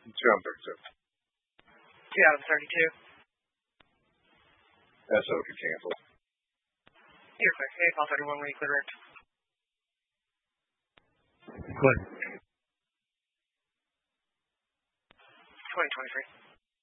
232. 2032. SO can cancel. You're clear. Hey, call 31 when you clear. Good.